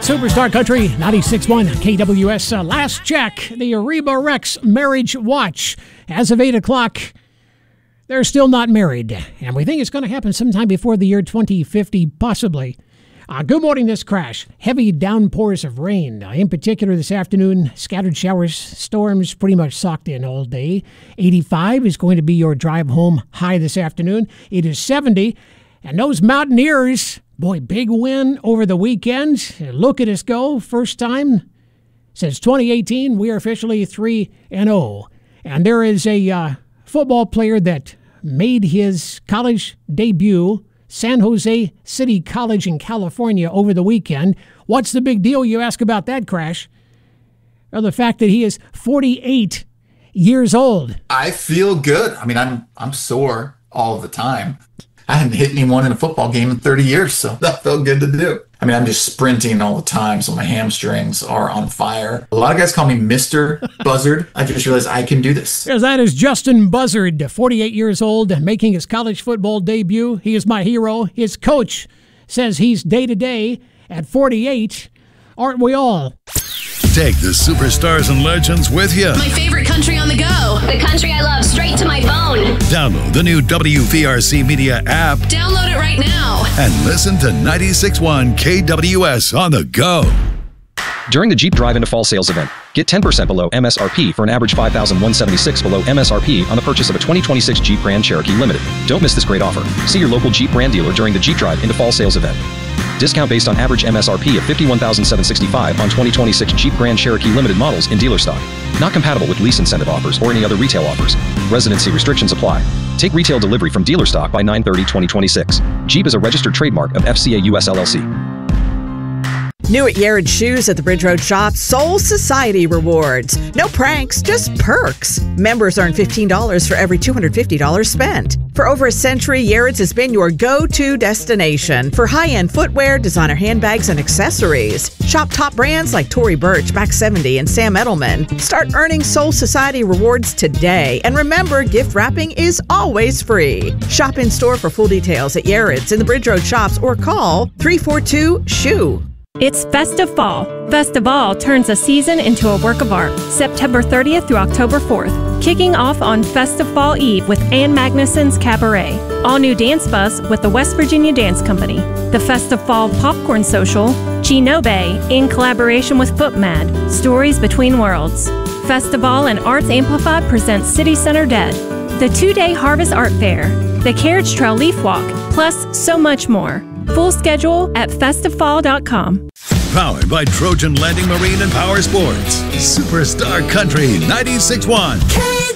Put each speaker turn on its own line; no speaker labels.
Superstar Country 96.1 KWS. Last check, the Reba Rex Marriage Watch. As of 8 o'clock, they're still not married. And we think it's going to happen sometime before the year 2050, possibly. Good morning, this crash. Heavy downpours of rain. In particular, this afternoon, scattered showers, storms pretty much socked in all day. 85 is going to be your drive home high this afternoon. It is 70. And those Mountaineers, boy, big win over the weekend. Look at us go. First time since 2018, we are officially 3-0. And there is a football player that made his college debut, San Jose City College in California, over the weekend. What's the big deal, you ask about that, Crash? Well, the fact that he is 48 years old.
I feel good. I mean, I'm sore all the time. I haven't hit anyone in a football game in 30 years, so that felt good to do. I mean, I'm just sprinting all the time, so my hamstrings are on fire. A lot of guys call me Mr. Buzzard. I just realized I can do this.
Yes, that is Justin Buzzard, 48 years old, making his college football debut. He is my hero. His coach says he's day-to-day at 48. Aren't we all?
Take the superstars and legends with you.
My favorite country on the go.
The country I love straight to my phone.
Download the new WVRC Media app.
Download it right now.
And listen to 96.1 KWS on the go.
During the Jeep Drive into Fall sales event, get 10% below MSRP for an average $5,176 below MSRP on the purchase of a 2026 Jeep Grand Cherokee Limited. Don't miss this great offer. See your local Jeep brand dealer during the Jeep Drive into Fall sales event. Discount based on average MSRP of $51,765 on 2026 Jeep Grand Cherokee Limited models in dealer stock. Not compatible with lease incentive offers or any other retail offers. Residency restrictions apply. Take retail delivery from dealer stock by 9/30/2026. Jeep is a registered trademark of FCA US LLC.
New at Yared Shoes at the Bridge Road Shop, Soul Society Rewards. No pranks, just perks. Members earn $15 for every $250 spent. For over a century, Yared's has been your go-to destination for high-end footwear, designer handbags, and accessories. Shop top brands like Tory Burch, Back 70, and Sam Edelman. Start earning Soul Society Rewards today. And remember, gift wrapping is always free. Shop in-store for full details at Yared's in the Bridge Road Shops or call 342-SHOE.
It's Festive Fall. Festival turns a season into a work of art. September 30th through October 4th. Kicking off on Festival Eve with Ann Magnuson's Cabaret. All new dance bus with the West Virginia Dance Company. The Festival Popcorn Social. Chinobe in collaboration with FootMad. Stories Between Worlds. Festival and Arts Amplified presents City Center Dead. The 2-day Harvest Art Fair. The Carriage Trail Leaf Walk. Plus so much more. Full schedule at festivefall.com.
Powered by Trojan Landing Marine and Power Sports. Superstar Country 96.1.